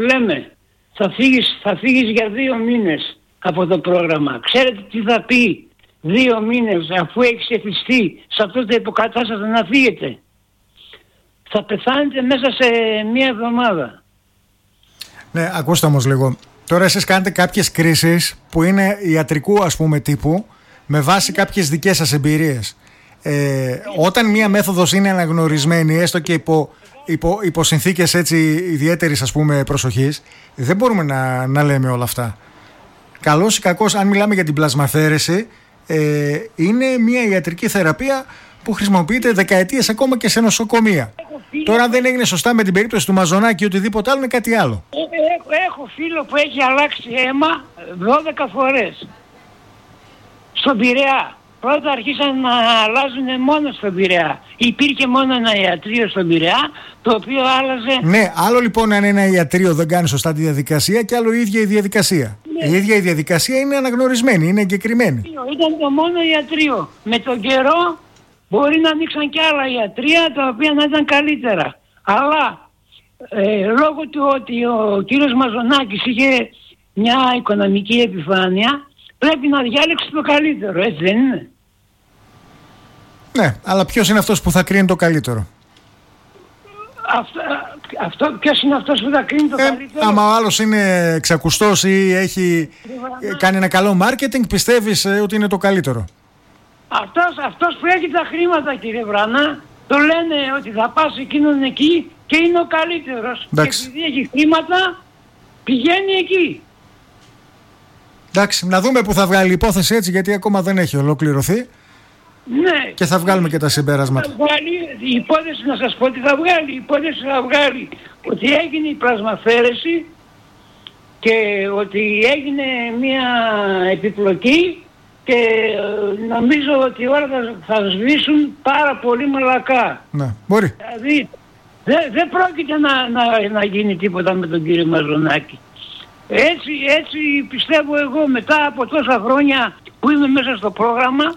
λέμε, θα φύγεις για 2 μήνες από το πρόγραμμα. Ξέρετε τι θα πει 2 μήνες αφού έχεις εφιστεί σε αυτό το υποκατάστατο να φύγετε? Θα πεθάνετε μέσα σε 1 εβδομάδα. Ναι, ακούστε όμως λίγο. Τώρα εσείς κάνετε κάποιες κρίσεις που είναι ιατρικού ας πούμε τύπου, με βάση κάποιες δικές σας εμπειρίες. Όταν μία μέθοδος είναι αναγνωρισμένη, έστω και υπό συνθήκες έτσι ιδιαίτερης ας πούμε προσοχής, δεν μπορούμε να λέμε όλα αυτά. Καλώς ή κακώς, αν μιλάμε για την πλασμαφέρεση, είναι μία ιατρική θεραπεία που χρησιμοποιείται δεκαετίες ακόμα και σε νοσοκομεία. Τώρα αν δεν έγινε σωστά με την περίπτωση του Μαζονάκη ή οτιδήποτε άλλο, είναι κάτι άλλο. Έχω φίλο που έχει αλλάξει αίμα 12 φορές στον Πειραιά. Πρώτα αρχίσαν να αλλάζουν μόνο στον Πειραιά. Υπήρχε μόνο ένα ιατρείο στον Πειραιά, το οποίο άλλαζε. Ναι, άλλο λοιπόν αν ένα ιατρείο δεν κάνει σωστά τη διαδικασία, και άλλο η ίδια η διαδικασία. Ναι. Η ίδια η διαδικασία είναι αναγνωρισμένη, είναι εγκεκριμένη. Ήταν το μόνο ιατρείο. Με τον καιρό μπορεί να ανοίξαν και άλλα ιατρεία τα οποία να ήταν καλύτερα. Αλλά λόγω του ότι ο κύριος Μαζονάκης είχε μια οικονομική επιφάνεια, πρέπει να διάλεξε το καλύτερο, έτσι δεν είναι? Ναι, αλλά ποιος είναι αυτός που θα κρίνει το καλύτερο? Ποιος είναι αυτός που θα κρίνει το καλύτερο? Άμα ο άλλος είναι ξακουστός ή έχει κάνει ένα καλό μάρκετινγκ, πιστεύεις ότι είναι το καλύτερο? Αυτός που έχει τα χρήματα, κύριε Βρανά, το λένε ότι θα πας εκείνον εκεί και είναι ο καλύτερος. Εντάξει. Και επειδή έχει χρήματα, πηγαίνει εκεί. Εντάξει, να δούμε που θα βγάλει η υπόθεση, έτσι, γιατί ακόμα δεν έχει ολοκληρωθεί. Ναι. Και θα βγάλουμε και τα συμπέρασματα. Η υπόθεση, να σας πω τι θα βγάλει. Η υπόθεση θα βγάλει ότι έγινε η πλασμαφέρεση και ότι έγινε μια επιπλοκή και νομίζω ότι όλα θα σβήσουν πάρα πολύ μαλακά. Ναι, μπορεί. Δηλαδή δεν πρόκειται να γίνει τίποτα με τον κύριο Μαζονάκη. Έτσι πιστεύω εγώ, μετά από τόσα χρόνια που είμαι μέσα στο πρόγραμμα.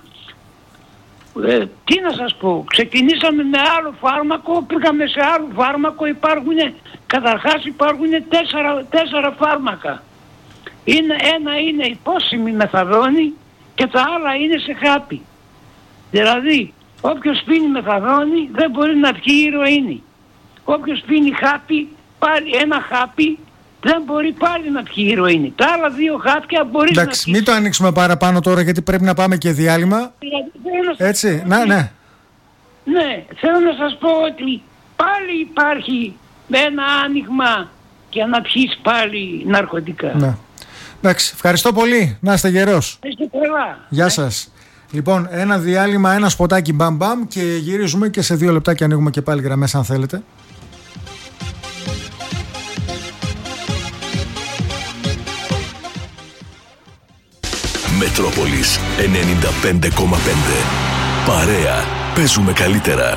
Τι να σας πω, ξεκινήσαμε με άλλο φάρμακο, πήγαμε σε άλλο φάρμακο, καταρχάς υπάρχουν 4 φάρμακα. Ένα είναι υπόσημη μεθαδόνη και τα άλλα είναι σε χάπι. Δηλαδή, όποιος πίνει μεθαδόνη δεν μπορεί να πιει ηρωίνη. Όποιος πίνει χάπι, πάλι ένα χάπι, δεν μπορεί πάλι να πιει ηρωίνη. Τα άλλα 2 χάπια μπορεί να πιει. Εντάξει, μην το ανοίξουμε παραπάνω τώρα, γιατί πρέπει να πάμε και διάλειμμα. Έτσι, ναι. Ναι, θέλω να σας πω ότι πάλι υπάρχει ένα άνοιγμα για να πιείς πάλι ναρκωτικά. Ναι. Εντάξει, ευχαριστώ πολύ. Να είστε γερός. Είστε καλά. Γεια σας. Λοιπόν, ένα διάλειμμα, ένα σποτάκι μπαμ και γυρίζουμε και σε 2 λεπτά και ανοίγουμε και πάλι γραμμές αν θέλετε. Μετρόπολης 95,5. Παρέα. Παίζουμε καλύτερα.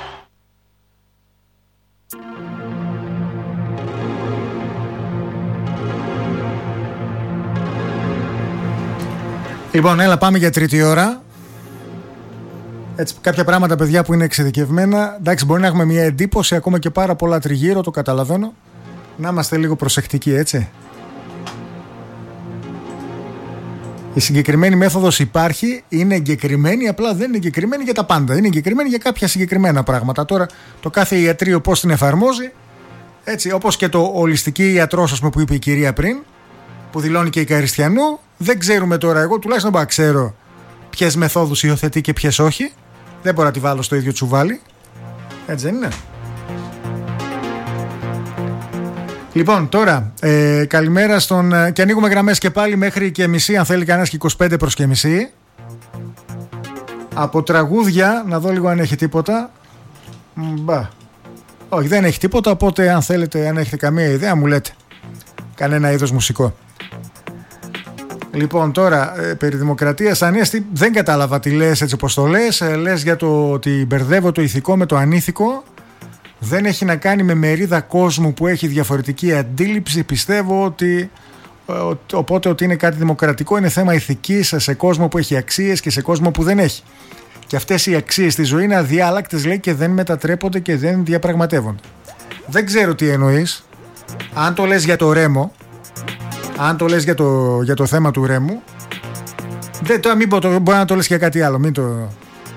Λοιπόν, έλα πάμε για τρίτη ώρα. Έτσι, κάποια πράγματα, παιδιά, που είναι εξειδικευμένα. Εντάξει, μπορεί να έχουμε μια εντύπωση, ακόμα και πάρα πολλά τριγύρω, το καταλαβαίνω. Να είμαστε λίγο προσεκτικοί, έτσι. Η συγκεκριμένη μέθοδος υπάρχει, είναι εγκεκριμένη, απλά δεν είναι εγκεκριμένη για τα πάντα. Είναι εγκεκριμένη για κάποια συγκεκριμένα πράγματα. Τώρα, το κάθε ιατρείο πώς την εφαρμόζει, έτσι, όπως και το ολιστική ιατρός, ας πούμε, που είπε η κυρία πριν, που δηλώνει και η Καριστιανού, δεν ξέρουμε τώρα. Εγώ τουλάχιστον δεν ξέρω ποιες μεθόδους υιοθετεί και ποιες όχι. Δεν μπορώ να τη βάλω στο ίδιο τσουβάλι. Έτσι δεν είναι? Λοιπόν, τώρα καλημέρα στον. Και ανοίγουμε γραμμές και πάλι μέχρι και μισή, αν θέλει κανένας, και 25 προς και μισή. Από τραγούδια, να δω λίγο αν έχει τίποτα. Όχι, δεν έχει τίποτα, οπότε αν θέλετε, αν έχετε καμία ιδέα, μου λέτε. Κανένα είδος μουσικό. Λοιπόν, τώρα περί Δημοκρατίας Ανέστη, δεν κατάλαβα τι λες, έτσι όπως το λες. Λες για το ότι μπερδεύω το ηθικό με το ανήθικο. Δεν έχει να κάνει με μερίδα κόσμου που έχει διαφορετική αντίληψη. Πιστεύω ότι οπότε ότι είναι κάτι δημοκρατικό. Είναι θέμα ηθικής σε κόσμο που έχει αξίες και σε κόσμο που δεν έχει. Και αυτές οι αξίες στη ζωή είναι αδιάλακτες, λέει, και δεν μετατρέπονται και δεν διαπραγματεύονται. Δεν ξέρω τι εννοείς. αν το λες για το Ρέμο, αν το λες για το θέμα του Ρέμου, τώρα μην πω, μπορεί να το λες για κάτι άλλο, μην το...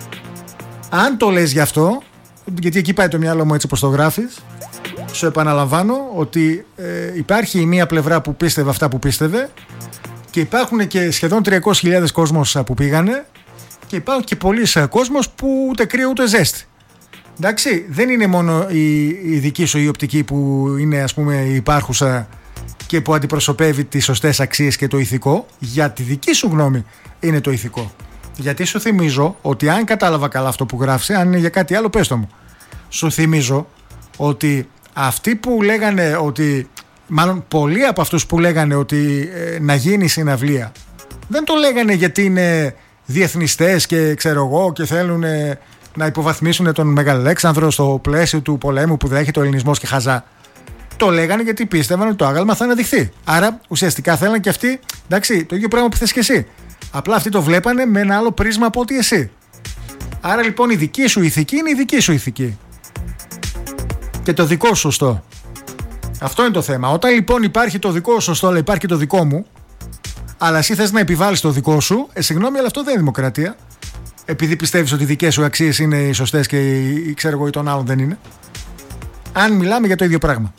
Αν το λες γι' αυτό, γιατί εκεί πάει το μυαλό μου έτσι όπως το γράφεις, σου επαναλαμβάνω ότι υπάρχει η μία πλευρά που πίστευε αυτά που πίστευε και υπάρχουν και σχεδόν 300.000 κόσμος που πήγανε και υπάρχουν και πολλοί κόσμος που ούτε κρύο ούτε ζέστη. Εντάξει, δεν είναι μόνο η δική σου η οπτική που είναι, ας πούμε, η υπάρχουσα και που αντιπροσωπεύει τις σωστές αξίες και το ηθικό. Για τη δική σου γνώμη είναι το ηθικό. Γιατί σου θυμίζω ότι, αν κατάλαβα καλά αυτό που γράφεις, αν είναι για κάτι άλλο πες το μου, σου θυμίζω ότι αυτοί που λέγανε ότι, μάλλον πολλοί από αυτούς που λέγανε ότι να γίνει συναυλία, δεν το λέγανε γιατί είναι διεθνιστές και ξέρω εγώ και θέλουν να υποβαθμίσουν τον Μεγαλέξανδρο στο πλαίσιο του πολέμου που δέχεται ο ελληνισμός και χαζά. Το λέγανε γιατί πίστευαν ότι το άγαλμα θα αναδειχθεί. Άρα ουσιαστικά θέλαν και αυτοί, εντάξει, το ίδιο πράγμα που θες και εσύ. Απλά αυτοί το βλέπανε με ένα άλλο πρίσμα από ότι εσύ. Άρα λοιπόν η δική σου ηθική είναι η δική σου ηθική. Και το δικό σου σωστό. Αυτό είναι το θέμα. Όταν λοιπόν υπάρχει το δικό σου σωστό, αλλά υπάρχει και το δικό μου, αλλά εσύ θες να επιβάλλεις το δικό σου, συγγνώμη, αλλά αυτό δεν είναι δημοκρατία. Επειδή πιστεύεις ότι οι δικές σου αξίες είναι οι σωστές και ξέρω εγώ ή των άλλων δεν είναι. Αν μιλάμε για το ίδιο πράγμα.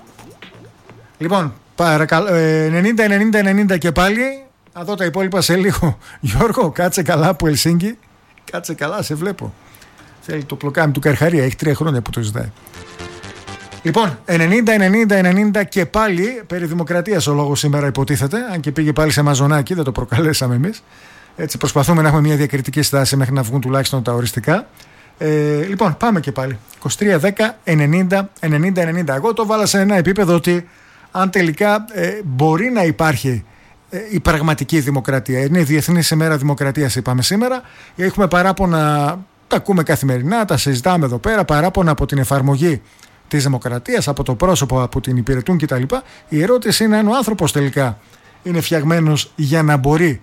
Λοιπόν, παρακαλώ, 90-90-90 και πάλι. Θα δω τα υπόλοιπα σε λίγο. Γιώργο, κάτσε καλά από Ελσίνκι. Κάτσε καλά, σε βλέπω. Θέλει το πλοκάμι του Καρχαρία, έχει 3 χρόνια που το ζητάει. Λοιπόν, 90-90-90 και πάλι περί δημοκρατίας ο λόγος σήμερα υποτίθεται. Αν και πήγε πάλι σε μαζονάκι, δεν το προκαλέσαμε εμείς. Έτσι προσπαθούμε να έχουμε μια διακριτική στάση μέχρι να βγουν τουλάχιστον τα οριστικά. Λοιπόν, πάμε και πάλι. 23-10-90-90-90. Εγώ το βάλα σε ένα επίπεδο ότι αν τελικά μπορεί να υπάρχει η πραγματική δημοκρατία. Είναι η Διεθνής ημέρα δημοκρατίας, είπαμε σήμερα. Έχουμε παράπονα, τα ακούμε καθημερινά, τα συζητάμε εδώ πέρα, παράπονα από την εφαρμογή της δημοκρατίας, από το πρόσωπο που την υπηρετούν κτλ. Η ερώτηση είναι αν ο άνθρωπος τελικά είναι φτιαγμένος για να μπορεί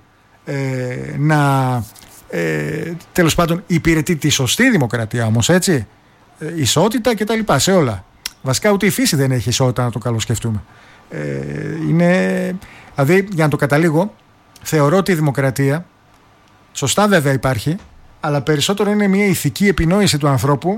τέλος πάντων υπηρετεί τη σωστή δημοκρατία όμως, έτσι, ισότητα κτλ. Σε όλα. Βασικά ούτε η φύση δεν έχει ισότητα, να το καλοσκεφτούμε. Δηλαδή, για να το καταλήγω, θεωρώ ότι η δημοκρατία σωστά βέβαια υπάρχει, αλλά περισσότερο είναι μια ηθική επινόηση του ανθρώπου,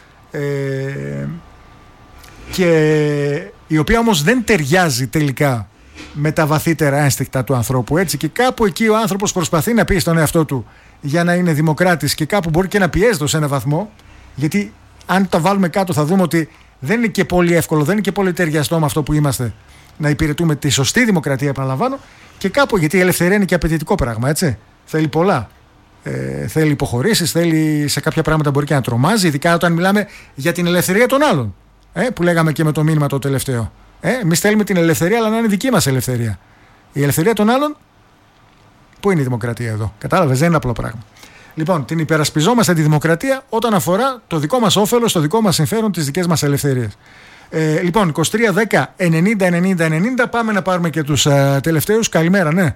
και η οποία όμως δεν ταιριάζει τελικά με τα βαθύτερα ένστικτα του ανθρώπου, έτσι, και κάπου εκεί ο άνθρωπος προσπαθεί να πει στον εαυτό του για να είναι δημοκράτης και κάπου μπορεί και να πιέζει σε ένα βαθμό, γιατί αν τα βάλουμε κάτω θα δούμε ότι δεν είναι και πολύ εύκολο, δεν είναι και πολύ ταιριαστό με αυτό που είμαστε να υπηρετούμε τη σωστή δημοκρατία, επαναλαμβάνω, και κάπου γιατί η ελευθερία είναι και απαιτητικό πράγμα, έτσι. Θέλει πολλά. Θέλει υποχωρήσεις, θέλει σε κάποια πράγματα μπορεί και να τρομάζει, ειδικά όταν μιλάμε για την ελευθερία των άλλων. Που λέγαμε και με το μήνυμα το τελευταίο. Εμείς θέλουμε την ελευθερία, αλλά να είναι δική μας ελευθερία. Η ελευθερία των άλλων, πού είναι η δημοκρατία εδώ? Κατάλαβες, δεν είναι απλό πράγμα. Λοιπόν, την υπερασπιζόμαστε τη δημοκρατία όταν αφορά το δικό μας όφελος, το δικό μας συμφέρον, τις δικές μας ελευθερίες. Λοιπόν, 23-10-90-90-90, πάμε να πάρουμε και τους τελευταίους. Καλημέρα, ναι.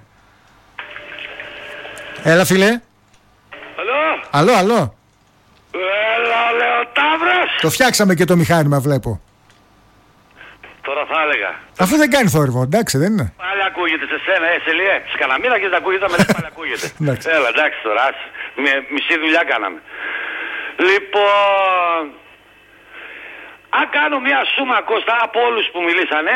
Έλα, φίλε. Αλό. Έλα, Λεωτάβρος. Το φτιάξαμε και το μηχάνημα, βλέπω. Τώρα θα έλεγα. Αφού δεν κάνει θόρυβο, εντάξει, δεν είναι? Πάλι ακούγεται σε σένα, σε λέει. Σκαναμίδα και δεν ακούγεται, αλλά πάλι ακούγεται. Έλα, εντάξει τώρα, μισή δουλειά κάναμε. Λοιπόν, αν κάνω μια σούμα, Κώστα, από όλους που μιλήσανε,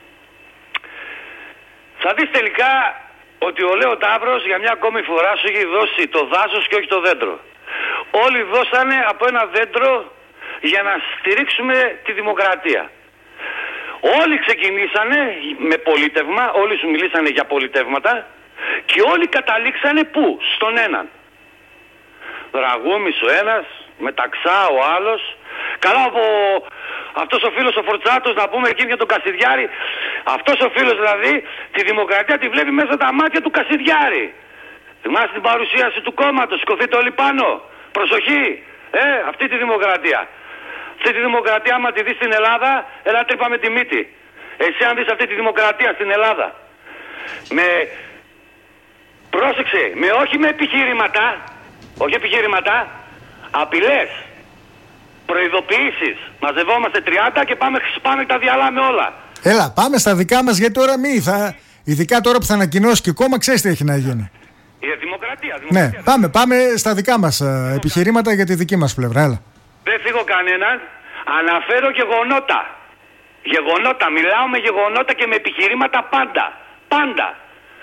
θα δεις τελικά ότι ο Λεωτάβρος για μια ακόμη φορά σου έχει δώσει το δάσος και όχι το δέντρο. Όλοι δώσανε από ένα δέντρο για να στηρίξουμε τη δημοκρατία. Όλοι ξεκινήσανε με πολίτευμα, όλοι σου μιλήσανε για πολιτεύματα και όλοι καταλήξανε πού? Στον έναν. Δραγούμης ο ένας, Μεταξά ο άλλος. Καλά, από αυτός ο φίλος ο Φορτσάτος, να πούμε εκεί για τον Κασιδιάρη, αυτός ο φίλος δηλαδή τη δημοκρατία τη βλέπει μέσα τα μάτια του Κασιδιάρη. Θυμάστε την παρουσίαση του κόμματος, σηκωθείτε όλοι πάνω. Προσοχή, αυτή τη δημοκρατία. Αυτή τη δημοκρατία, άμα τη δεις στην Ελλάδα, έλα τρύπα με τη μύτη. Εσύ αν δεις αυτή τη δημοκρατία στην Ελλάδα, πρόσεξε, όχι με επιχειρήματα, όχι επιχειρήματα, απειλές, προειδοποιήσεις. Μαζευόμαστε 30 και πάμε τα διαλάμε όλα. Έλα, πάμε στα δικά μας, γιατί τώρα ειδικά τώρα που θα ανακοινώσει και κόμμα, ξέρεις τι έχει να γίνει. Η δημοκρατία. Ναι, πάμε στα δικά μας επιχειρήματα για τη δική μας πλευρά. Έλα. Δεν φύγω κανέναν. Αναφέρω γεγονότα. Γεγονότα. Μιλάω με γεγονότα και με επιχειρήματα πάντα. Πάντα.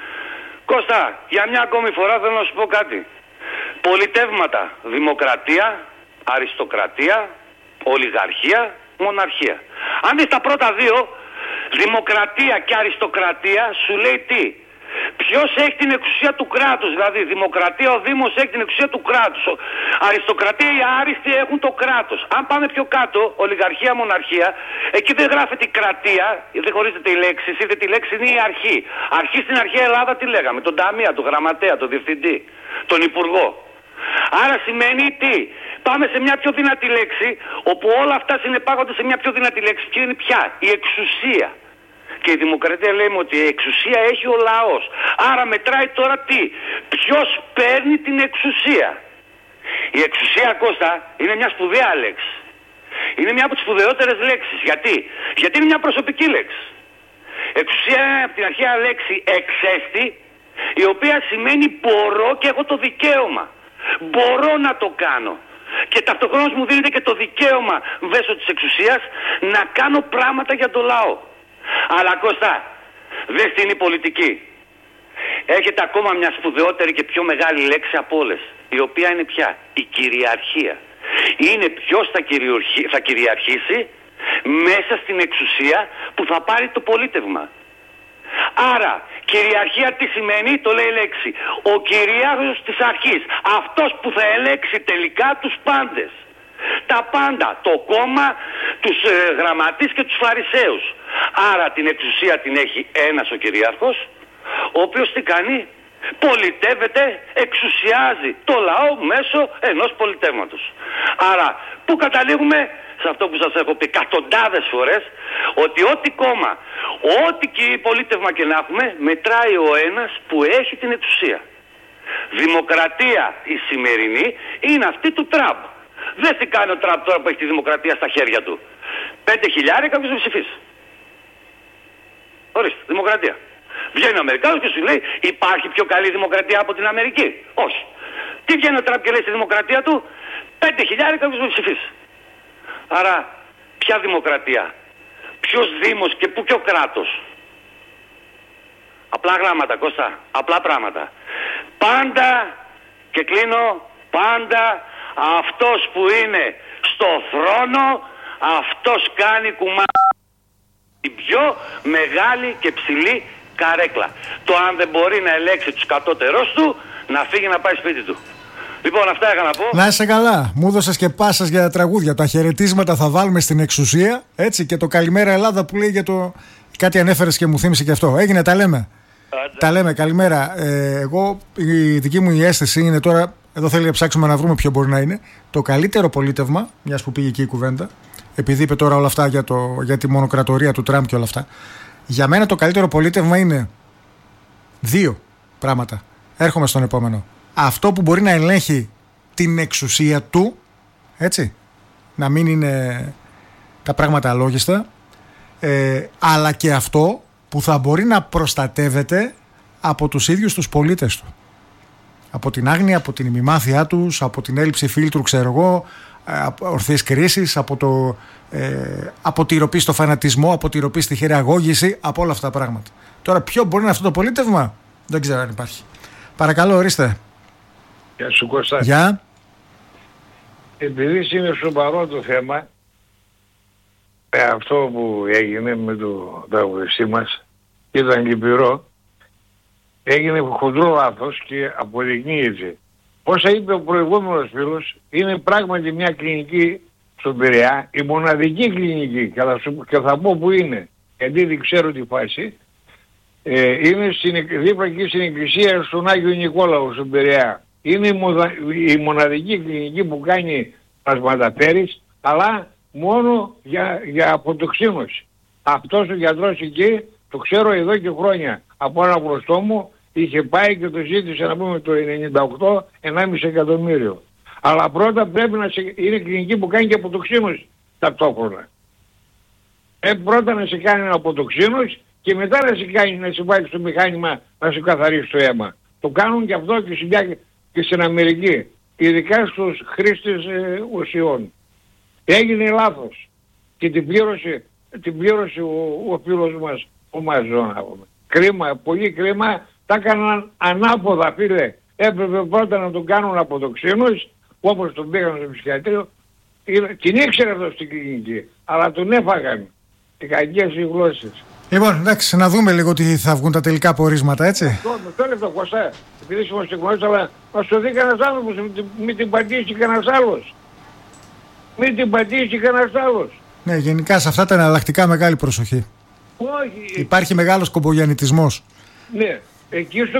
Κώστα, για μια ακόμη φορά θέλω να σου πω κάτι. Πολιτεύματα. Δημοκρατία, αριστοκρατία, ολιγαρχία, μοναρχία. Αν δεις τα πρώτα δύο, δημοκρατία και αριστοκρατία, σου λέει τι? Ποιος έχει την εξουσία του κράτους? Δηλαδή, δημοκρατία, ο Δήμος έχει την εξουσία του κράτους. Αριστοκρατία, οι άριστοι έχουν το κράτος. Αν πάμε πιο κάτω, ολιγαρχία, μοναρχία, εκεί δεν γράφεται η κρατία, δεν χωρίζεται η λέξη, είδε τη λέξη είναι η αρχή. Αρχή στην αρχαία Ελλάδα τι λέγαμε? Τον ταμεία, τον γραμματέα, τον διευθυντή, τον υπουργό. Άρα σημαίνει τι? Πάμε σε μια πιο δυνατή λέξη, όπου όλα αυτά συνεπάγονται σε μια πιο δυνατή λέξη. Ποια είναι πια? Η εξουσία. Και η δημοκρατία λέμε ότι η εξουσία έχει ο λαός. Άρα μετράει τώρα τι? Ποιος παίρνει την εξουσία? Η εξουσία, Κώστα, είναι μια σπουδαία λέξη. Είναι μια από τις σπουδαιότερες λέξεις. Γιατί είναι μια προσωπική λέξη. Εξουσία είναι από την αρχαία λέξη εξέστη, η οποία σημαίνει μπορώ και έχω το δικαίωμα. Μπορώ να το κάνω. Και ταυτοχρόνως μου δίνεται και το δικαίωμα μέσω της εξουσίας να κάνω πράγματα για το λαό. Αλλά Κώστα, δες τι είναι η πολιτική. Έχετε ακόμα μια σπουδαιότερη και πιο μεγάλη λέξη από όλες, η οποία είναι πια? Η κυριαρχία. Είναι ποιος θα κυριαρχήσει μέσα στην εξουσία που θα πάρει το πολίτευμα. Άρα, κυριαρχία τι σημαίνει? Το λέει η λέξη. Ο κυρίαρχος της αρχής. Αυτός που θα ελέξει τελικά τους πάντες. Τα πάντα. Το κόμμα, τους γραμματείς και τους φαρισαίους. Άρα την εξουσία την έχει ένας ο κυριάρχος, ο οποίος τι κάνει? Πολιτεύεται, εξουσιάζει το λαό μέσω ενός πολιτεύματος. Άρα, πού καταλήγουμε? Σε αυτό που σας έχω πει εκατοντάδες φορές, ότι ό,τι κόμμα, ό,τι πολίτευμα και να έχουμε, μετράει ο ένας που έχει την εξουσία. Δημοκρατία η σημερινή είναι αυτή του Τραμπ. Δεν τι κάνει ο Τραμπ τώρα που έχει τη δημοκρατία στα χέρια του? 5.000 κάποιος δεν ψηφίσει. Ορίστε, δημοκρατία. Βγαίνει ο Αμερικάνος και σου λέει υπάρχει πιο καλή δημοκρατία από την Αμερική? Όχι. Τι βγαίνει ο Τραμπ και λέει στη δημοκρατία του? 5.000 κάποιος δεν ψηφίσει. Άρα, ποια δημοκρατία? Ποιος Δήμος και ποιο κράτος? Απλά γράμματα, Κώστα. Απλά πράγματα. Πάντα, και κλείνω, πάντα αυτός που είναι στο θρόνο, αυτός κάνει κουμά την πιο μεγάλη και ψηλή καρέκλα. Το αν δεν μπορεί να ελέξει τους κατώτερους του, να φύγει να πάει σπίτι του. Λοιπόν, αυτά είχα να πω. Να είσαι καλά. Μου έδωσες και πάσας για τα τραγούδια. Τα χαιρετίσματα θα βάλουμε στην εξουσία. Έτσι, και το Καλημέρα Ελλάδα που λέει για το. Κάτι ανέφερες και μου θύμισε και αυτό. Έγινε, τα λέμε. Τα λέμε, καλημέρα. Εγώ, η δική μου η αίσθηση είναι τώρα. Εδώ θέλει να ψάξουμε να βρούμε ποιο μπορεί να είναι. Το καλύτερο πολίτευμα, μιας που πήγε εκεί η κουβέντα, επειδή είπε τώρα όλα αυτά για τη μονοκρατορία του Τραμπ και όλα αυτά. Για μένα το καλύτερο πολίτευμα είναι δύο πράγματα. Έρχομαι στον επόμενο. Αυτό που μπορεί να ελέγχει την εξουσία του, έτσι, να μην είναι τα πράγματα αλόγιστα, αλλά και αυτό που θα μπορεί να προστατεύεται από τους ίδιους τους πολίτες του. Από την άγνοια, από την ημιμάθειά τους, από την έλλειψη φίλτρου, ξέρω εγώ, ορθής κρίσης, από τη ροπή στο φανατισμό, από τη ροπή στη χειραγώγηση, από όλα αυτά τα πράγματα. Τώρα ποιο μπορεί να είναι αυτό το πολίτευμα? Δεν ξέρω αν υπάρχει. Παρακαλώ, ορίστε. Γεια σου Κώστα. Γεια. Επειδή είναι σοβαρό το θέμα, αυτό που έγινε με το τραγουδιστή μας ήταν λυπηρό, έγινε χοντρό λάθος και αποδεικνύεται. Όσα είπε ο προηγούμενος φίλος, είναι πράγματι μια κλινική στον Πειραιά, η μοναδική κλινική, και θα πω που είναι, γιατί δεν ξέρω τη φάση, είναι δίπλα εκεί στην εκκλησία στον Άγιο Νικόλαο στον Πειραιά. Είναι η μοναδική κλινική που κάνει πλασματαφέρης, αλλά μόνο για αποτοξίνωση. Αυτός ο γιατρός εκεί, το ξέρω εδώ και χρόνια, από ένα γνωστό μου, είχε πάει και το ζήτησε να πούμε το 98 1,5 εκατομμύριο. Αλλά πρώτα πρέπει να είναι κλινική που κάνει και αποτοξίνωση ταυτόχρονα. Πρώτα να σε κάνει ένα αποτοξίνος και μετά να σε κάνει να σε βάλει στο μηχάνημα να σε καθαρίσει το αίμα. Το κάνουν και αυτό και στην Αμερική. Ειδικά στους χρήστες ουσιών. Έγινε λάθος. Και την πλήρωσε ο φίλος μας ο Μαζόν. Κρίμα, πολύ κρίμα. Τα έκαναν ανάποδα, φίλε. Έπρεπε πρώτα να τον κάνουν αποτοξίνος, όπως τον πήγαν στο ψυχιατρίο. Την ήξερε αυτό στην κλινική, αλλά τον έφαγαν. Οι κακές οι γλώσσες. Λοιπόν, εντάξει, να δούμε λίγο τι θα βγουν τα τελικά πορίσματα, έτσι. Το λεπτό, Κωστά. Επειδή είμαστε γνώσεις, αλλά μας το δει κανένας άνθρωπος, μην την πατήσει κανένας άλλος. Μην την πατήσει κανένας άλλος. Ναι, γενικά σε αυτά τα εναλλακτικά μεγάλη προσοχή. Όχι. Υπάρχει μεγάλος κομπογιαννιτισμός. Ναι, εκεί στον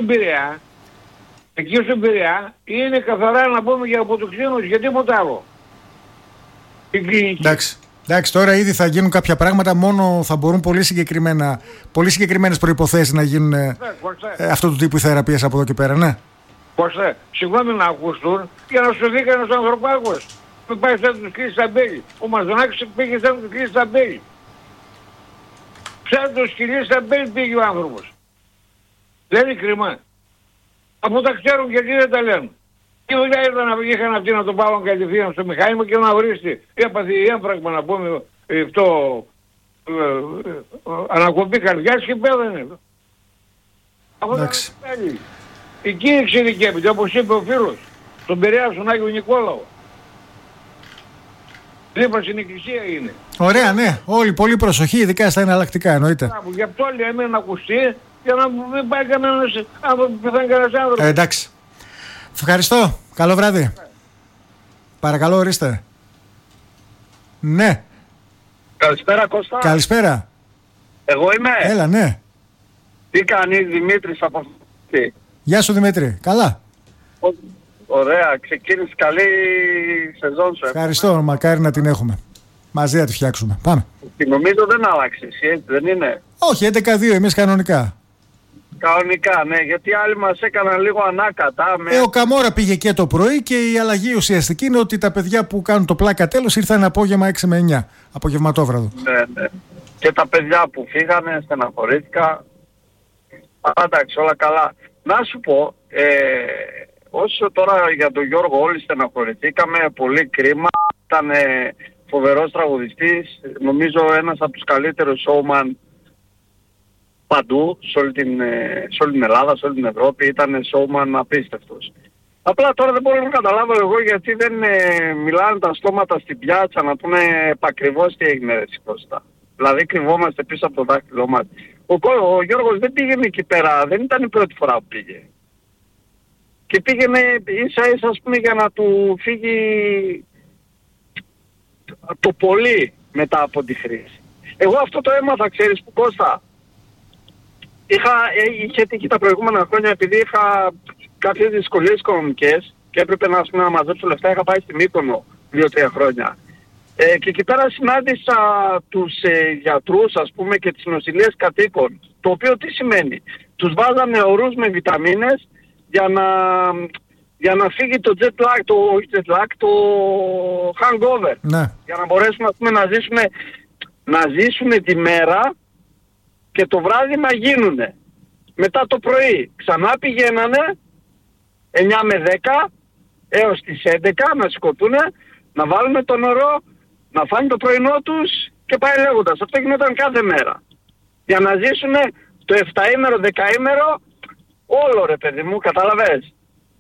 Πειραιά είναι καθαρά να πούμε για αποτοξίνους, για τίποτα άλλο. Η κλινική. Εντάξει, τώρα ήδη θα γίνουν κάποια πράγματα, μόνο θα μπορούν πολύ συγκεκριμένες προϋποθέσεις να γίνουν αυτού του τύπου θεραπείες από εδώ και πέρα, ναι. Κώστα, συγγνώμη να ακουστούν για να σου δει κανένας ανθρωπάκος. Μην πάει σαν τους κλείσει τα μπέλη. Ο Μαζονάκης πήγε σαν τους κλείσει τα μπέλη. Σαν τους κλείσει τα μπέλη πήγε ο άνθρωπος. Δεν είναι κρίμα. Από τα ξέρουν γιατί δεν τα λένε. Και δουλειά είχαν αυτοί να τον πάρουν κατευθείαν στο μηχάνημα και να βρίσκει. Έπαθε έμφραγμα να πούμε αυτό ανακοπή καρδιάς και πέθανε. Εντάξει. Εκεί εξειδικεύεται, όπως είπε ο φίλος, τον Πειραιά στον Άγιο Νικόλαο. Δίπλα στην εκκλησία είναι. Ωραία, ναι. Όλοι πολύ προσοχή, ειδικά στα εναλλακτικά, εννοείται. Γι' αυτό λέμε να ακουστεί, για να μην πάει κανένας άνθρωπος που πεθάνει κανένας άνθρωπος. Εντάξει. Ευχαριστώ. Καλό βράδυ. Παρακαλώ, ορίστε. Ναι. Καλησπέρα, Κώστα. Καλησπέρα. Εγώ είμαι. Έλα, ναι. Τι κάνει, Δημήτρης από αυτή. Γεια σου, Δημήτρη. Καλά. Ωραία. Ξεκίνησε καλή σεζόν σου. Ευχαριστώ. Μακάρι να την έχουμε. Μαζί να τη φτιάξουμε. Πάμε. Νομίζω δεν άλλαξε, έτσι δεν είναι? Όχι, 11-2 εμείς κανονικά. Κανονικά, ναι, γιατί άλλοι μας έκαναν λίγο ανάκατα. Ο Καμόρα πήγε και το πρωί και η αλλαγή ουσιαστική είναι ότι τα παιδιά που κάνουν το πλάκα τέλος ήρθαν απόγευμα 6 με 9, απογευματόβραδο. Ναι. Και τα παιδιά που φύγανε, στεναχωρήθηκα. Εντάξει, όλα καλά. Να σου πω, όσο τώρα για τον Γιώργο όλοι στεναχωρηθήκαμε, πολύ κρίμα. Ήταν φοβερός τραγουδιστής, νομίζω ένας από τους καλύτερους showman παντού, σε όλη την Ελλάδα, σε όλη την Ευρώπη. Ήταν showman απίστευτος. Απλά τώρα δεν μπορώ να καταλάβω εγώ γιατί δεν μιλάνε τα στόματα στην πιάτσα να πούνε επακριβώς τι έγινε ρε Κώστα. Δηλαδή κρυβόμαστε πίσω από το δάχτυλό μας. Ο Γιώργος δεν πήγαινε εκεί πέρα, δεν ήταν η πρώτη φορά που πήγε. Και πήγαινε ίσα ας πούμε για να του φύγει το πολύ μετά από τη χρήση. Εγώ αυτό το έμαθα, ξέρεις που, Κώστα. Είχε τύχει τα προηγούμενα χρόνια επειδή είχα κάποιες δυσκολίες οικονομικές και έπρεπε να μαζέψω λεφτά. Είχα πάει στη Μύκονο 2-3 χρόνια. Και εκεί πέρα συνάντησα τους γιατρούς ας πούμε και τις νοσηλείες κατοίκων. Το οποίο τι σημαίνει? Τους βάζανε ορούς με βιταμίνες για να φύγει το jet lag, το hangover. Ναι. Για να μπορέσουν ας πούμε, να ζήσουν τη μέρα και το βράδυ να γίνουνε. Μετά το πρωί ξανά πηγαίνανε 9 με 10 έως τις 11 να σηκωθούνε, να βάλουν το νερό, να φάνε το πρωινό τους και πάει λέγοντας. Αυτό γινόταν κάθε μέρα. Για να ζήσουν το 7ήμερο, 10ήμερο, όλο ρε παιδί μου, κατάλαβες?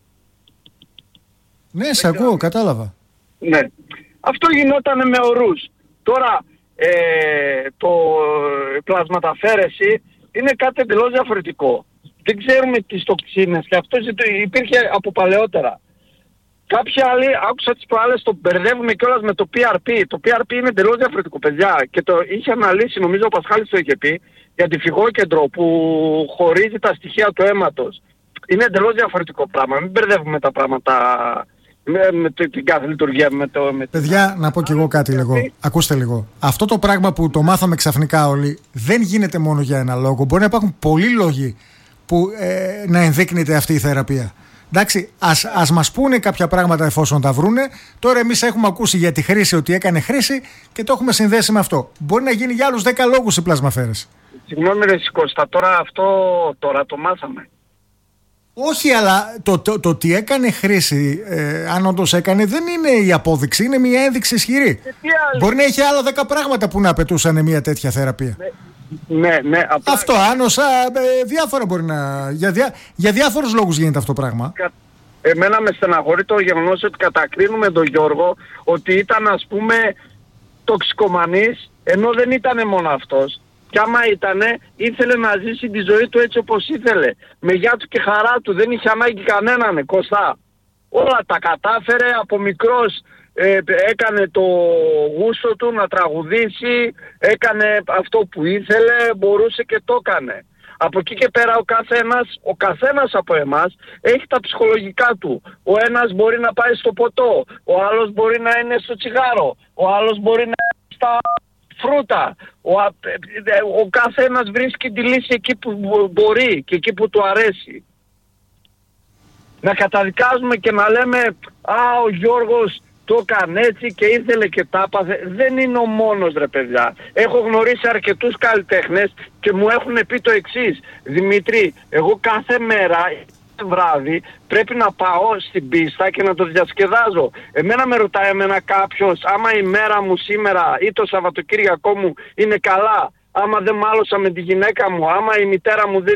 Ναι, σε ακούω, κατάλαβα. Ναι. Αυτό γινόταν με ορούς. Τώρα το πλασματαφέρεση είναι κάτι εντελώς διαφορετικό. Δεν ξέρουμε τις τοξίνες και αυτό υπήρχε από παλαιότερα. Κάποιοι άλλοι, άκουσα τις προάλλες, το μπερδεύουμε κιόλας με το PRP. Το PRP είναι εντελώς διαφορετικό, παιδιά. Και το είχε αναλύσει, νομίζω ο Πασχάλης το είχε πει, για τη φυγόκεντρο που χωρίζει τα στοιχεία του αίματος. Είναι εντελώς διαφορετικό πράγμα. Μην μπερδεύουμε τα πράγματα με την κάθε λειτουργία. Παιδιά, να πω κι εγώ κάτι λίγο. Ακούστε λίγο. Αυτό το πράγμα που το μάθαμε ξαφνικά όλοι δεν γίνεται μόνο για ένα λόγο. Μπορεί να υπάρχουν πολλοί λόγοι που να ενδείκνυται αυτή η θεραπεία. Εντάξει, ας μας πούνε κάποια πράγματα εφόσον τα βρούνε. Τώρα εμείς έχουμε ακούσει για τη χρήση, ότι έκανε χρήση και το έχουμε συνδέσει με αυτό. Μπορεί να γίνει για άλλους 10 λόγους η πλασμαφέρεση. Συγγνώμη ρε Κώστα, τώρα το μάθαμε. Όχι, αλλά το ότι έκανε χρήση, αν όντως έκανε, δεν είναι η απόδειξη, είναι μια ένδειξη ισχυρή. Μπορεί να έχει άλλα 10 πράγματα που να απαιτούσαν μια τέτοια θεραπεία. Ναι, απλά... Αυτό, άνοσα, διάφορα μπορεί να... Για διάφορους λόγους γίνεται αυτό το πράγμα. Εμένα με στεναχωρεί το γεγονός ότι κατακρίνουμε τον Γιώργο ότι ήταν, ας πούμε, τοξικομανής, ενώ δεν ήταν μόνο αυτός. Κι άμα ήτανε, ήθελε να ζήσει τη ζωή του έτσι όπως ήθελε. Με γεια του και χαρά του, δεν είχε ανάγκη κανέναν, Κωστά. Όλα τα κατάφερε, από μικρός έκανε το γούστο του να τραγουδήσει, έκανε αυτό που ήθελε, μπορούσε και το έκανε. Από εκεί και πέρα ο καθένας από εμάς έχει τα ψυχολογικά του. Ο ένας μπορεί να πάει στο ποτό, ο άλλος μπορεί να είναι στο τσιγάρο, ο άλλος μπορεί να είναι στα φρούτα. Ο καθένας βρίσκει τη λύση εκεί που μπορεί και εκεί που του αρέσει. Να καταδικάζουμε και να λέμε ο Γιώργος το έκανε έτσι και ήθελε και τα έπαθε. Δεν είναι ο μόνος ρε παιδιά. Έχω γνωρίσει αρκετούς καλλιτέχνες και μου έχουν πει το εξής. Δημήτρη, εγώ κάθε μέρα βράδυ πρέπει να πάω στην πίστα και να το διασκεδάζω. Εμένα με ρωτάει κάποιος άμα η μέρα μου σήμερα ή το Σαββατοκύριακό μου είναι καλά, άμα δεν μάλωσα με τη γυναίκα μου, άμα η μητέρα μου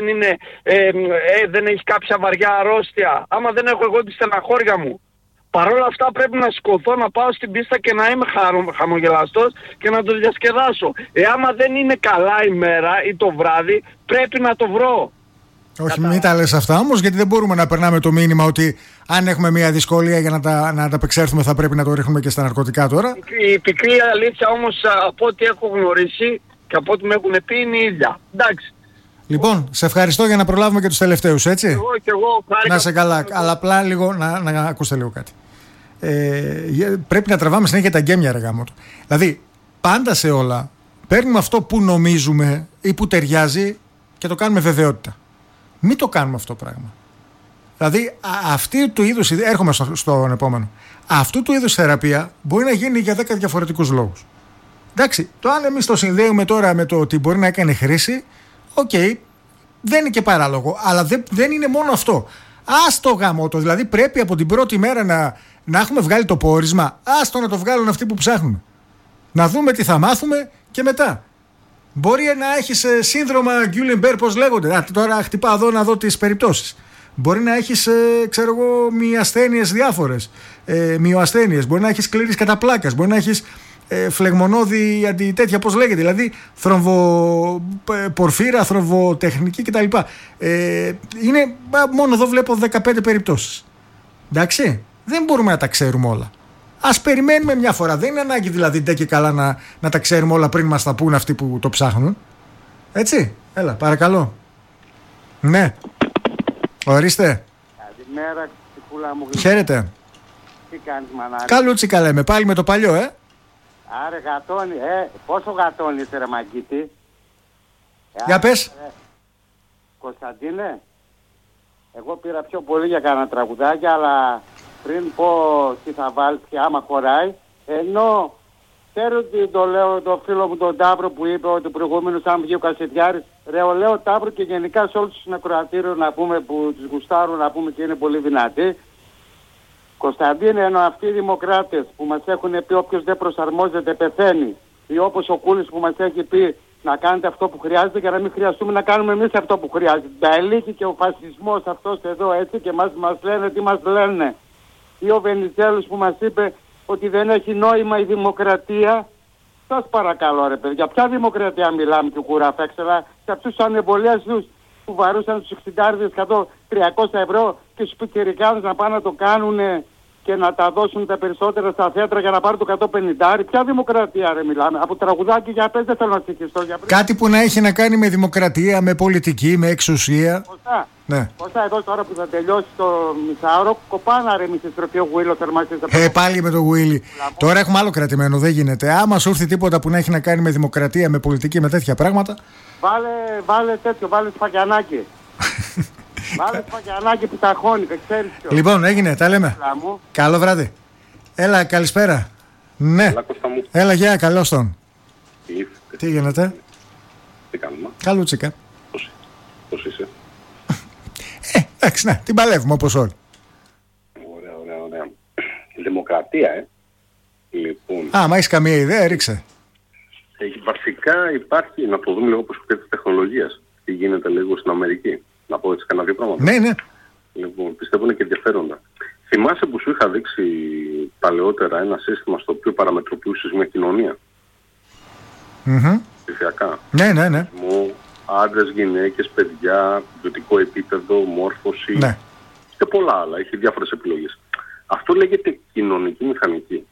δεν έχει κάποια βαριά αρρώστια, άμα δεν έχω εγώ τη στεναχώρια μου. Παρ' όλα αυτά πρέπει να σηκωθώ, να πάω στην πίστα και να είμαι χαμογελαστός και να το διασκεδάσω. Άμα δεν είναι καλά η μέρα ή το βράδυ, πρέπει να το βρω. Όχι, μην τα λες αυτά όμως, γιατί δεν μπορούμε να περνάμε το μήνυμα ότι αν έχουμε μια δυσκολία για να ανταπεξέλθουμε θα πρέπει να το ρίχνουμε και στα ναρκωτικά τώρα. Η πικρή αλήθεια όμως, από ό,τι έχω γνωρίσει και από ό,τι με έχουν πει, είναι η ίδια. Εντάξει. Λοιπόν, σε ευχαριστώ, για να προλάβουμε και τους τελευταίους, έτσι. Εγώ να σε καλά, αλλά απλά λίγο να ακούσετε λίγο κάτι. Πρέπει να τραβάμε συνέχεια τα γκέμια, ρε γάμο του. Δηλαδή, πάντα σε όλα παίρνουμε αυτό που νομίζουμε ή που ταιριάζει και το κάνουμε βεβαιότητα. Μην το κάνουμε αυτό το πράγμα. Δηλαδή, αυτή του είδους, έρχομαι στον επόμενο, αυτού του είδους θεραπεία μπορεί να γίνει για 10 διαφορετικούς λόγους. Εντάξει, το αν εμείς το συνδέουμε τώρα με το ότι μπορεί να έκανε χρήση, δεν είναι και παράλογο, αλλά δεν είναι μόνο αυτό. Ας το γάμο το, δηλαδή πρέπει από την πρώτη μέρα να έχουμε βγάλει το πόρισμα, άστο να το βγάλουν αυτοί που ψάχνουν. Να δούμε τι θα μάθουμε και μετά. Μπορεί να έχεις σύνδρομα Γκιούλενμπεργκ, πώς λέγονται. Τώρα χτυπάω εδώ να δω τις περιπτώσεις. Μπορεί να έχεις, μυασθένειες διάφορες, μυοασθένειες. Μπορεί να έχεις σκλήρης καταπλάκας. Μπορεί να έχεις φλεγμονώδη αντιτέτεια, πώς λέγεται. Δηλαδή θρομβοπορφύρα, θρομβοτεχνική κτλ. Είναι, μόνο εδώ βλέπω 15 περιπτώσεις. Εντάξει, δεν μπορούμε να τα ξέρουμε όλα. Ας περιμένουμε μια φορά. Δεν είναι ανάγκη δηλαδή ντε και καλά να τα ξέρουμε όλα πριν μας τα πούν αυτοί που το ψάχνουν. Έτσι, έλα, παρακαλώ. Ναι. Ορίστε. Καλημέρα, ψυχούλα μου. Χαίρετε. Τι κάνεις, μανάρι? Καλούτσικα λέμε, πάλι με το παλιό, Άρε γατώνει, πόσο γατώνεις ρε μαγκίτη? Για πες. Κωνσταντίνε, εγώ πήρα πιο πολύ για κάνα τραγουδάκι, αλλά πριν πω τι θα βάλεις και άμα χωράει, ενώ ξέρω ότι το λέω το φίλο μου τον Ταύρο που είπε ότι προηγούμενος αν βγει ο Κασιδιάρης, λέω Ταύρο και γενικά σε όλους τους ακροατήριους να πούμε που τους γουστάρουν να πούμε και είναι πολύ δυνατοί. Κωνσταντίνε, ενώ αυτοί οι δημοκράτες που μας έχουν πει όποιος δεν προσαρμόζεται πεθαίνει, ή όπως ο Κούλης που μας έχει πει να κάνετε αυτό που χρειάζεται για να μην χρειαστούμε να κάνουμε εμείς αυτό που χρειάζεται. Τα ελίχη και ο φασισμός αυτός εδώ έτσι και μας λένε τι μας λένε. Ή ο Βενιζέλος που μας είπε ότι δεν έχει νόημα η δημοκρατία. Σας παρακαλώ ρε παιδιά, ποια δημοκρατία μιλάμε και κουραφέξελα? Σε αυτούς τους ανεμβολίαστους που βαρούσαν στους 60 300 ευρώ και στους πιτσιρικάδες να πάνε να το κάνουν και να τα δώσουν τα περισσότερα στα θέατρα για να πάρουν το 150. Ποια δημοκρατία ρε μιλάμε? Από τραγουδάκι για πες, δεν θέλω να στοιχιστώ. Κάτι που να έχει να κάνει με δημοκρατία, με πολιτική, με εξουσία. Κωστά, ναι. Κωστά, εδώ τώρα που θα τελειώσει το μισάωρο, κοπάνα ρε μισιστροφή ο Γουίλο θερμαστής. Πάλι με το Γουίλι. Τώρα έχουμε άλλο κρατημένο, δεν γίνεται. Άμα σου έρθει τίποτα που να έχει να κάνει με δημοκρατία, με πολιτική, με τέτοια πράγματα. Βάλε τέτοιο, βάλε σφαγιανάκι. Βάλε σπαγιανάκι που ταχώνει, ξέρεις ποιο. Λοιπόν, έγινε, τα λέμε. Καλό βράδυ. Έλα, καλησπέρα. Ναι. Έλα, γεια, καλώς τον. Τι γίνεται? Τι κάνουμε? Καλούτσικα. Πώς είσαι? Εντάξει, ναι, την παλεύουμε όπως όλοι. Ωραία. Δημοκρατία, Λοιπόν. Μα έχεις καμία ιδέα, ρίξε. Βασικά υπάρχει, να το δούμε λίγο προς τη τεχνολογίας. Τι γίνεται λίγο στην Αμερική. Να πω έτσι κανένα δύο πράγματα. Ναι. Λοιπόν, πιστεύω είναι και ενδιαφέροντα. Θυμάσαι που σου είχα δείξει παλαιότερα ένα σύστημα στο οποίο παραμετροποιούσες μια κοινωνία. Ψηφιακά. Ναι. Άντρες, γυναίκες, παιδιά, ιδιωτικό επίπεδο, μόρφωση και πολλά άλλα. Έχει διάφορες επιλογές. Αυτό λέγεται κοινωνική μηχανική.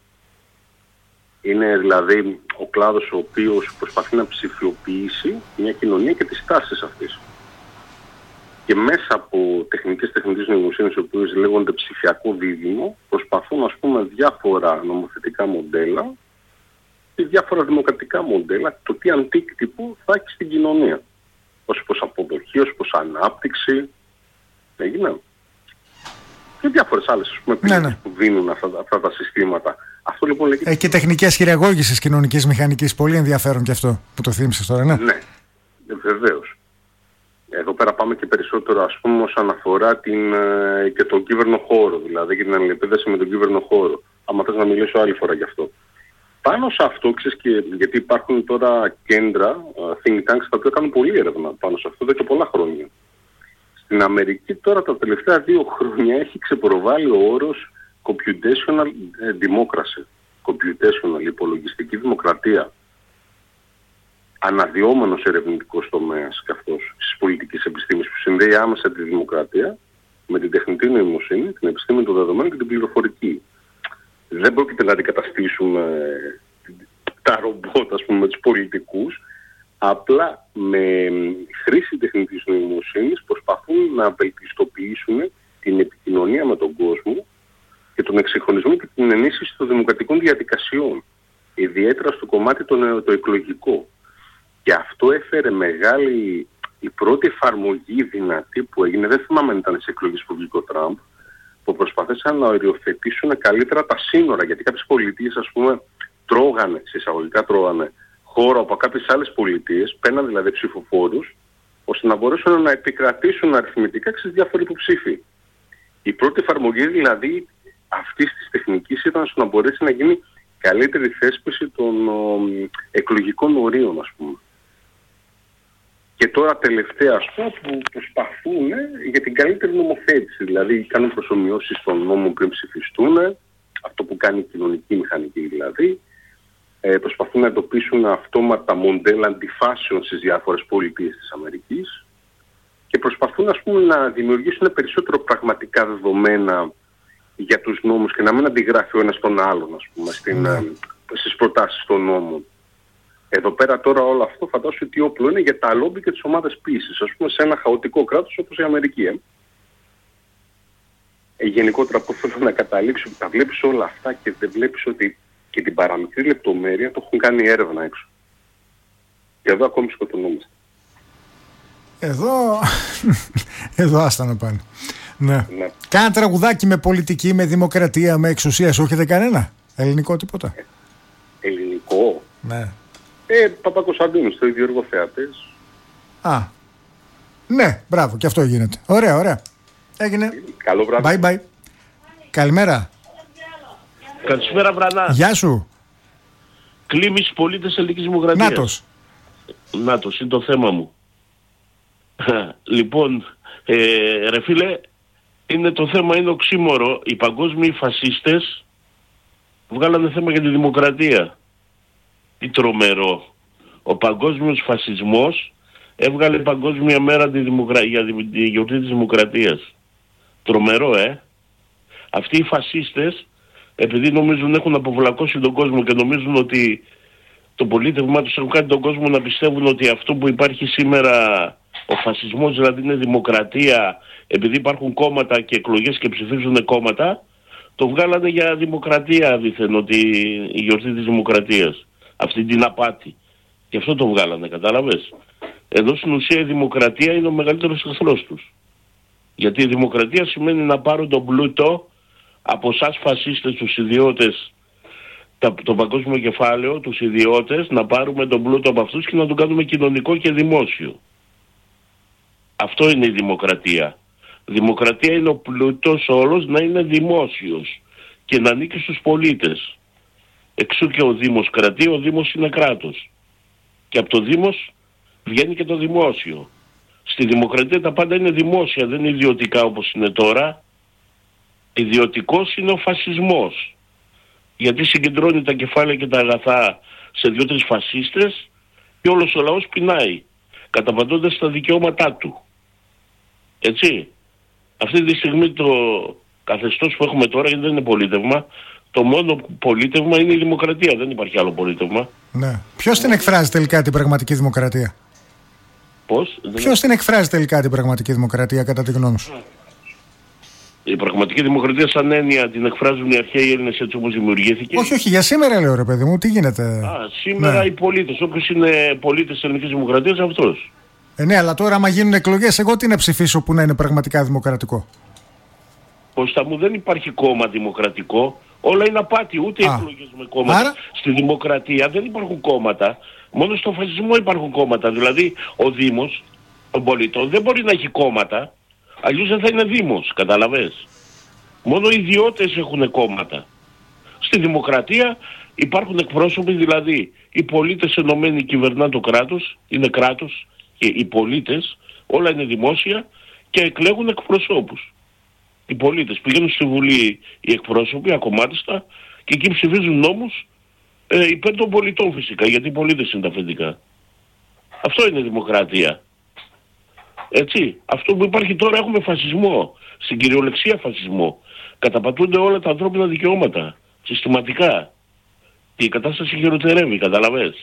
Είναι δηλαδή ο κλάδος ο οποίος προσπαθεί να ψηφιοποιήσει μια κοινωνία και τις τάσεις αυτής. Και μέσα από τεχνικές νοημοσύνης, οι οποίες λέγονται ψηφιακό δίδυμο, προσπαθούν, ας πούμε, διάφορα νομοθετικά μοντέλα και διάφορα δημοκρατικά μοντέλα, το τι αντίκτυπο θα έχει στην κοινωνία. Ως προς αποδοχή, ως προς ανάπτυξη. Έγινε. Και διάφορες άλλες, ας πούμε, επιλογές που δίνουν αυτά τα συστήματα. Αυτό λοιπόν λέγεται... Και τεχνικές χειραγώγησης κοινωνικής μηχανικής. Πολύ ενδιαφέρον και αυτό που το θύμισες τώρα, ναι. Ναι, βεβαίως. Εδώ πέρα πάμε και περισσότερο, ας πούμε, όσον αφορά και τον κυβερνοχώρο, δηλαδή και την αλληλεπίδραση με τον κυβερνοχώρο. Άμα θες να μιλήσω άλλη φορά γι' αυτό. Πάνω σε αυτό, ξέρεις, γιατί υπάρχουν τώρα κέντρα, think tanks, τα οποία κάνουν πολλή έρευνα πάνω σε αυτό εδώ και πολλά χρόνια. Στην Αμερική τώρα τα τελευταία 2 χρόνια έχει ξεπροβάλει ο όρος computational democracy. Computational, υπολογιστική δημοκρατία. Αναδυόμενος ερευνητικός τομέας και αυτός στις πολιτικές επιστήμες που συνδέει άμεσα τη δημοκρατία με την τεχνητή νοημοσύνη, την επιστήμη των δεδομένων και την πληροφορική. Δεν πρόκειται να αντικαταστήσουμε τα ρομπότ, ας πούμε, με τους πολιτικούς, απλά με χρήση τεχνητής νοημοσύνης προσπαθούν να βελτιστοποιήσουν την επικοινωνία με τον κόσμο και τον εξυγχρονισμό και την ενίσχυση των δημοκρατικών διαδικασιών, ιδιαίτερα στο κομμάτι το εκλογικό. Και αυτό έφερε μεγάλη, η πρώτη εφαρμογή δυνατή που έγινε, δεν θυμάμαι αν ήταν στις εκλογές που βγήκε ο Τραμπ, που προσπαθήσαν να οριοθετήσουν καλύτερα τα σύνορα, γιατί κάποιες πολιτείες, ας πούμε, τρώγανε χώρο από κάποιες άλλες πολιτείες, παίρναν δηλαδή ψηφοφόρους, ώστε να μπορέσουν να επικρατήσουν αριθμητικά στις διάφοροι υποψήφοι. Η πρώτη εφαρμογή δηλαδή αυτής της τεχνικής ήταν στο να μπορέσει να γίνει καλύτερη θέσπιση των εκλογικών ορίων, ας πούμε. Και τώρα τελευταία, ας πούμε, που προσπαθούν για την καλύτερη νομοθέτηση. Δηλαδή κάνουν προσομοιώσεις στον νόμο πριν ψηφιστούν, αυτό που κάνει η κοινωνική μηχανική δηλαδή. Προσπαθούν να εντοπίσουν αυτόματα μοντέλα αντιφάσεων στις διάφορες πολιτείες της Αμερικής και προσπαθούν, ας πούμε, να δημιουργήσουν περισσότερο πραγματικά δεδομένα για τους νόμους και να μην αντιγράφει ο ένας τον άλλον, ας πούμε, στις προτάσεις των νόμων. Εδώ πέρα τώρα όλο αυτό φαντάζομαι ότι όπλο είναι για τα λόμπι και τις ομάδες πίεσης, ας πούμε, σε ένα χαοτικό κράτος όπως η Αμερική. Γενικότερα που θέλω να καταλήξω, τα βλέπεις όλα αυτά και δεν βλέπεις ότι και την παραμικρή λεπτομέρεια το έχουν κάνει έρευνα έξω. Και εδώ ακόμη σκοτωνόμαστε. Εδώ άστα να πάνε. Ναι. Κάνα τραγουδάκι με πολιτική, με δημοκρατία, με εξουσία, σου έχετε κανένα? Ελληνικό τίποτα? Ελληνικό? Ναι. Παπακοσταντίνου, στο ίδιο εργοθεατές. Ναι, μπράβο, και αυτό γίνεται. Ωραία. Έγινε. Καλό βράδυ. Bye. Καλημέρα. Καλησπέρα, Βρανά. Γεια σου. Κλίμης πολίτες ελληνικής δημοκρατίας. Νάτος, είναι το θέμα μου. Λοιπόν, ρε φίλε, το θέμα είναι οξύμορο. Οι παγκόσμιοι φασίστες βγάλανε θέμα για τη δημοκρατία. Τι τρομερό. Ο παγκόσμιος φασισμός έβγαλε παγκόσμια μέρα για τη γιορτή της δημοκρατίας. Τρομερό, Αυτοί οι φασίστες, επειδή νομίζουν έχουν αποβλακώσει τον κόσμο και νομίζουν ότι το πολίτευμά τους έχουν κάνει τον κόσμο να πιστεύουν ότι αυτό που υπάρχει σήμερα, ο φασισμός δηλαδή είναι δημοκρατία, επειδή υπάρχουν κόμματα και εκλογές και ψηφίζουν κόμματα, το βγάλανε για δημοκρατία δήθεν, ότι η γιορτή της δημοκρατίας. Αυτή την απάτη. Και αυτό το βγάλανε, κατάλαβες. Εδώ στην ουσία η δημοκρατία είναι ο μεγαλύτερος εχθρός τους. Γιατί η δημοκρατία σημαίνει να πάρω τον πλούτο από εσάς φασίστες, τους ιδιώτες, το παγκόσμιο κεφάλαιο, τους ιδιώτες, να πάρουμε τον πλούτο από αυτούς και να τον κάνουμε κοινωνικό και δημόσιο. Αυτό είναι η δημοκρατία. Δημοκρατία είναι ο πλούτος όλος να είναι δημόσιος και να ανήκει στους πολίτες. Εξού και ο Δήμος κρατεί, ο Δήμος είναι κράτος. Και από το Δήμος βγαίνει και το δημόσιο. Στη δημοκρατία τα πάντα είναι δημόσια, δεν είναι ιδιωτικά όπως είναι τώρα. Ιδιωτικός είναι ο φασισμός. Γιατί συγκεντρώνει τα κεφάλαια και τα αγαθά σε 2-3 φασίστες και όλος ο λαός πεινάει, καταπατώντας τα δικαιώματά του. Έτσι. Αυτή τη στιγμή το καθεστώς που έχουμε τώρα, γιατί δεν είναι πολίτευμα, το μόνο πολίτευμα είναι η δημοκρατία, δεν υπάρχει άλλο πολίτευμα. Ναι. Ποιος την εκφράζει τελικά την πραγματική δημοκρατία? Πώς? Ποιος την εκφράζει τελικά την πραγματική δημοκρατία κατά τη γνώμη σου? Η πραγματική δημοκρατία σαν έννοια την εκφράζουν οι αρχαίοι Έλληνες έτσι όπως δημιουργήθηκε. Όχι, για σήμερα λέω ρε παιδί μου, τι γίνεται? Σήμερα οι πολίτες, όποιος είναι πολίτης της ελληνικής δημοκρατίας, αυτός. Ναι, αλλά τώρα άμα γίνουν εκλογές, εγώ τι να ψηφίσω που να είναι πραγματικά δημοκρατικό? Κώστα μου, δεν υπάρχει κόμμα δημοκρατικό. Όλα είναι απάτη, ούτε εκλογές με κόμματα. Άρα... Στη δημοκρατία δεν υπάρχουν κόμματα. Μόνο στο φασισμό υπάρχουν κόμματα. Δηλαδή ο Δήμος των πολιτών δεν μπορεί να έχει κόμματα. Αλλιώς δεν θα είναι Δήμος, καταλαβες. Μόνο οι ιδιώτες έχουν κόμματα. Στη δημοκρατία υπάρχουν εκπρόσωποι, δηλαδή οι πολίτες ενωμένοι κυβερνάνε το κράτος, είναι κράτος και οι πολίτες, όλα είναι δημόσια και εκλέγουν εκπροσώπους. Οι πολίτες πηγαίνουν στη Βουλή οι εκπρόσωποι, ακομμάτιστα, και εκεί ψηφίζουν νόμους υπέρ των πολιτών φυσικά, γιατί οι πολίτες είναι τα αφεντικά. Αυτό είναι δημοκρατία. Έτσι. Αυτό που υπάρχει τώρα, έχουμε φασισμό. Στην κυριολεξία φασισμό. Καταπατούνται όλα τα ανθρώπινα δικαιώματα. Συστηματικά. Και η κατάσταση χειροτερεύει, καταλαβες.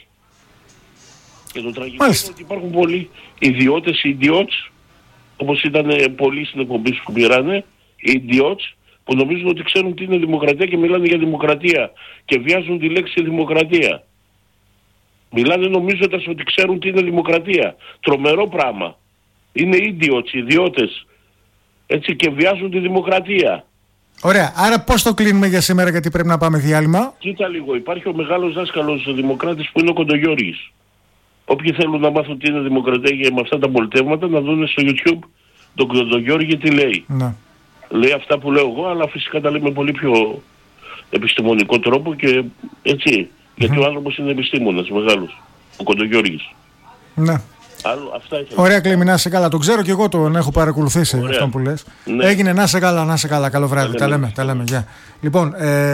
Και το τραγικό είναι ότι υπάρχουν πολλοί ιδιώτες, ιδιώτες, όπως ήταν πολλοί στην εκπομπή που πήρανε, ιδιώτες, που νομίζουν ότι ξέρουν τι είναι δημοκρατία και μιλάνε για δημοκρατία και βιάζουν τη λέξη δημοκρατία. Μιλάνε νομίζοντας ότι ξέρουν τι είναι δημοκρατία. Τρομερό πράγμα. Είναι ιδιώτες, έτσι, και βιάζουν τη δημοκρατία. Ωραία, άρα πώς το κλείνουμε για σήμερα, γιατί πρέπει να πάμε διάλειμμα? Κοίτα λίγο, υπάρχει ο μεγάλος δάσκαλος δημοκράτης που είναι ο Κοντογιώργης. Όποιοι θέλουν να μάθουν τι είναι δημοκρατία και με αυτά τα πολιτεύματα, να δουν στο YouTube τον Κοντογιώργη τι λέει. Ναι. Λέει αυτά που λέω εγώ, αλλά φυσικά τα λέει με πολύ πιο επιστημονικό τρόπο και έτσι. Γιατί ο άνθρωπος είναι επιστήμονας μεγάλος, ο Κοντογιώργης. Ναι. Αυτά ήθελα. Ωραία, Κλήμη, να είσαι καλά. Το ξέρω και εγώ, τον έχω παρακολουθήσει. Ωραία. Αυτό που λες. Ναι. Έγινε, να είσαι καλά, να είσαι καλά. Καλό βράδυ. Τα λέμε. Γεια. Λοιπόν,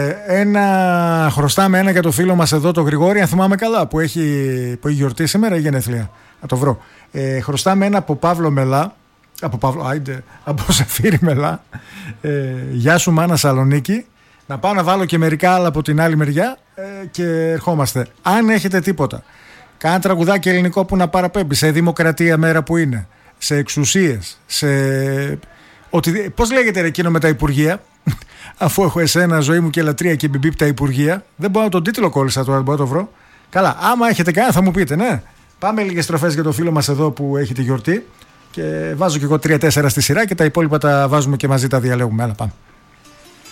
χρωστάμε ένα για το φίλο μας εδώ, τον Γρηγόρη, αν θυμάμαι καλά, που έχει γιορτή σήμερα ή γενέθλια. Να το βρω. Χρωστάμε ένα από Παύλο Μελά. Από Σεφύρη Μελά. Γεια σου, μάνα Σαλονίκη. Να πάω να βάλω και μερικά άλλα από την άλλη μεριά και ερχόμαστε. Αν έχετε τίποτα, κάνα τραγουδάκι ελληνικό που να παραπέμπει σε δημοκρατία μέρα που είναι, σε εξουσίες, πώς λέγεται ρε εκείνο με τα υπουργεία? Αφού έχω εσένα, ζωή μου και λατρεία και μπιμπίπ τα υπουργεία. Δεν μπορώ, τον τίτλο κόλλησα τώρα, δεν μπορώ να το βρω. Καλά, άμα έχετε κανένα θα μου πείτε, ναι. Πάμε λίγες στροφές για το φίλο μας εδώ που έχει τη γιορτή. Και βάζω και εγώ 3-4 στη σειρά και τα υπόλοιπα τα βάζουμε και μαζί, τα διαλέγουμε. Έλα, πάμε.